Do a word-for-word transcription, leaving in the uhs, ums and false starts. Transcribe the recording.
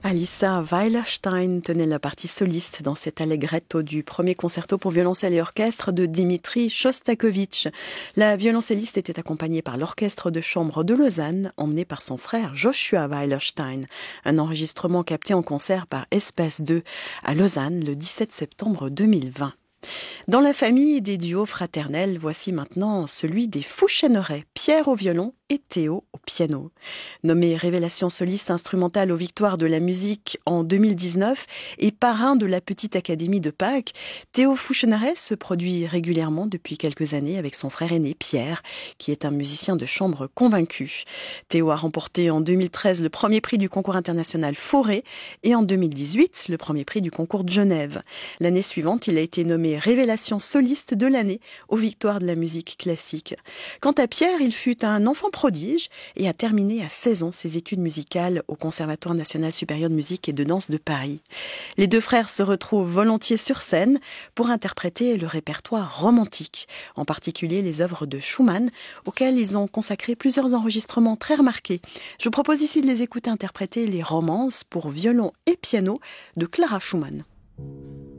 Alissa Weilerstein tenait la partie soliste dans cet allegretto du premier concerto pour violoncelle et orchestre de Dimitri Shostakovich. La violoncelliste était accompagnée par l'orchestre de chambre de Lausanne, emmené par son frère Joshua Weilerstein. Un enregistrement capté en concert par Espace deux à Lausanne le dix-sept septembre deux mille vingt. Dans la famille des duos fraternels, voici maintenant celui des Fouchénerets, Pierre au violon et Théo au piano. Nommé révélation soliste instrumentale aux Victoires de la musique en deux mille dix-neuf et parrain de la Petite Académie de Pâques, Théo Fouchéneret se produit régulièrement depuis quelques années avec son frère aîné Pierre, qui est un musicien de chambre convaincu. Théo a remporté en deux mille treize le premier prix du concours international Fauré et en deux mille dix-huit le premier prix du concours de Genève. L'année suivante, il a été nommé révélation soliste de l'année aux Victoires de la musique classique. Quant à Pierre, il fut un enfant prodige et a terminé à seize ans ses études musicales au Conservatoire national supérieur de musique et de danse de Paris. Les deux frères se retrouvent volontiers sur scène pour interpréter le répertoire romantique, en particulier les œuvres de Schumann, auxquelles ils ont consacré plusieurs enregistrements très remarqués. Je vous propose ici de les écouter interpréter les romances pour violon et piano de Clara Schumann.